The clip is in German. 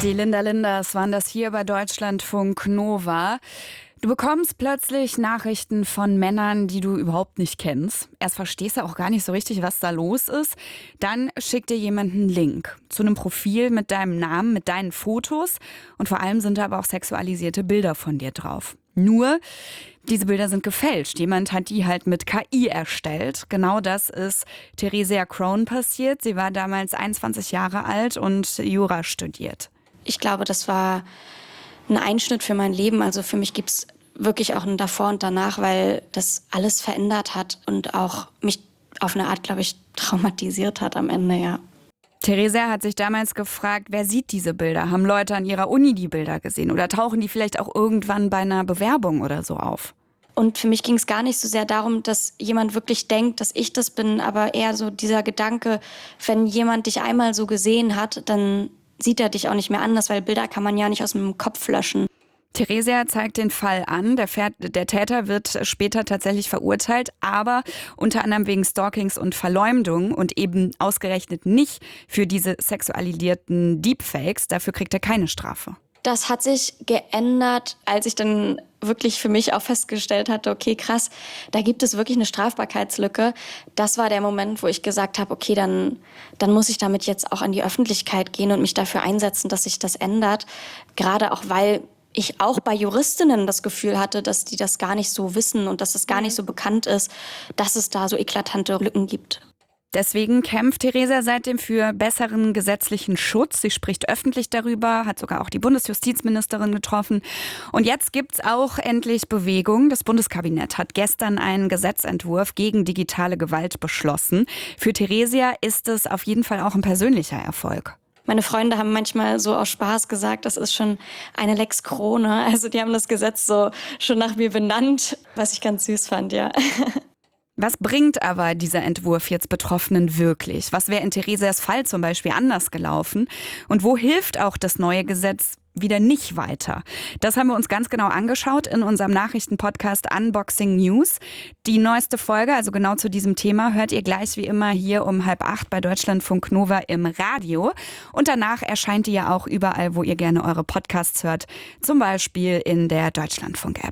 Die Linda Linders waren das hier bei Deutschlandfunk Nova. Du bekommst plötzlich Nachrichten von Männern, die du überhaupt nicht kennst. Erst verstehst du auch gar nicht so richtig, was da los ist. Dann schickt dir jemand einen Link zu einem Profil mit deinem Namen, mit deinen Fotos. Und vor allem sind da aber auch sexualisierte Bilder von dir drauf. Nur, diese Bilder sind gefälscht. Jemand hat die halt mit KI erstellt. Genau das ist Theresia Crone passiert. Sie war damals 21 Jahre alt und Jura studiert. Ich glaube, das war ein Einschnitt für mein Leben. Also für mich gibt's wirklich auch ein Davor und Danach, weil das alles verändert hat und auch mich auf eine Art, glaube ich, traumatisiert hat am Ende, ja. Theresia hat sich damals gefragt, wer sieht diese Bilder? Haben Leute an ihrer Uni die Bilder gesehen? Oder tauchen die vielleicht auch irgendwann bei einer Bewerbung oder so auf? Und für mich ging es gar nicht so sehr darum, dass jemand wirklich denkt, dass ich das bin, aber eher so dieser Gedanke, wenn jemand dich einmal so gesehen hat, dann sieht er dich auch nicht mehr anders, weil Bilder kann man ja nicht aus dem Kopf löschen. Theresia zeigt den Fall an. Der Täter wird später tatsächlich verurteilt, aber unter anderem wegen Stalkings und Verleumdung und eben ausgerechnet nicht für diese sexualisierten Deepfakes. Dafür kriegt er keine Strafe. Das hat sich geändert, als ich dann wirklich für mich auch festgestellt hatte, okay, krass, da gibt es wirklich eine Strafbarkeitslücke. Das war der Moment, wo ich gesagt habe, okay, dann muss ich damit jetzt auch an die Öffentlichkeit gehen und mich dafür einsetzen, dass sich das ändert. Gerade auch, weil ich auch bei Juristinnen das Gefühl hatte, dass die das gar nicht so wissen und dass es gar nicht so bekannt ist, dass es da so eklatante Lücken gibt. Deswegen kämpft Theresia seitdem für besseren gesetzlichen Schutz. Sie spricht öffentlich darüber, hat sogar auch die Bundesjustizministerin getroffen. Und jetzt gibt's auch endlich Bewegung. Das Bundeskabinett hat gestern einen Gesetzentwurf gegen digitale Gewalt beschlossen. Für Theresia ist es auf jeden Fall auch ein persönlicher Erfolg. Meine Freunde haben manchmal so aus Spaß gesagt, das ist schon eine Lex Krone. Also die haben das Gesetz so schon nach mir benannt, was ich ganz süß fand, ja. Was bringt aber dieser Entwurf jetzt Betroffenen wirklich? Was wäre in Theresias Fall zum Beispiel anders gelaufen? Und wo hilft auch das neue Gesetz wieder nicht weiter? Das haben wir uns ganz genau angeschaut in unserem Nachrichtenpodcast Unboxing News. Die neueste Folge, also genau zu diesem Thema, hört ihr gleich wie immer hier um 7:30 bei Deutschlandfunk Nova im Radio. Und danach erscheint die ja auch überall, wo ihr gerne eure Podcasts hört. Zum Beispiel in der Deutschlandfunk-App.